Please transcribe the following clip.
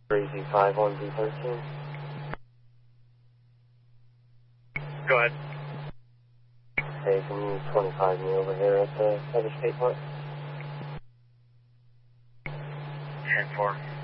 3Z51Z13. Go ahead. Hey, can you 25 me over here at the State Park? 10-4.